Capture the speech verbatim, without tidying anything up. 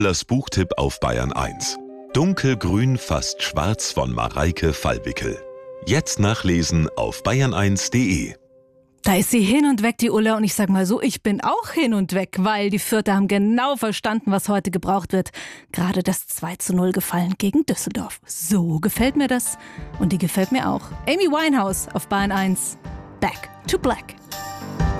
Das Buchtipp auf Bayern eins. Dunkelgrün, fast schwarz von Mareike Fallwickel. Jetzt nachlesen auf bayern eins punkt de. Da ist sie hin und weg, die Ulla. Und ich sag mal so, ich bin auch hin und weg, weil die Fürther haben genau verstanden, was heute gebraucht wird. Gerade das zwei zu null gefallen gegen Düsseldorf. So gefällt mir das. Und die gefällt mir auch. Amy Winehouse auf Bayern eins. Back to Black.